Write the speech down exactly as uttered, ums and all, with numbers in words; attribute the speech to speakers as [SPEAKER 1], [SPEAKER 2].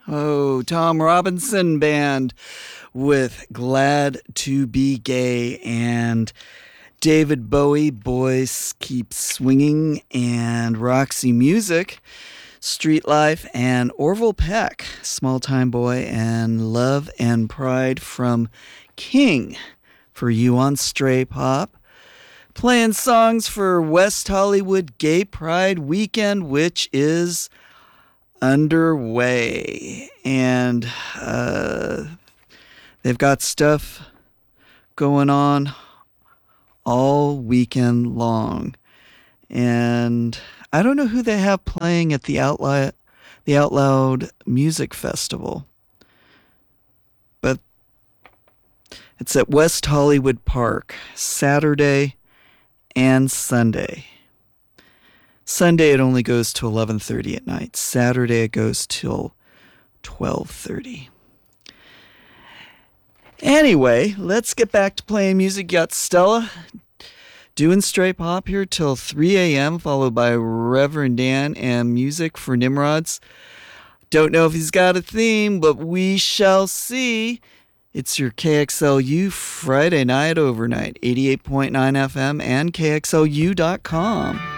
[SPEAKER 1] Oh, Tom Robinson Band with Glad to Be Gay, and David Bowie, Boys Keep Swinging, and Roxy Music, Street Life, and Orville Peck, Small Time Boy, and Love and Pride from King for you on Stray Pop. Playing songs for West Hollywood Gay Pride Weekend, which is underway. And uh, they've got stuff going on all weekend long. And I don't know who they have playing at the Outloud, the Out Loud Music Festival, but it's at West Hollywood Park, Saturday and Sunday. Sunday it only goes to eleven thirty at night. Saturday it goes till twelve thirty. Anyway, let's get back to playing music. You got Stella doing Stray Pop here till three a.m., followed by Reverend Dan and Music for Nimrods. Don't know if he's got a theme, but we shall see. It's your K X L U Friday night overnight, eighty-eight point nine F M and K X L U dot com.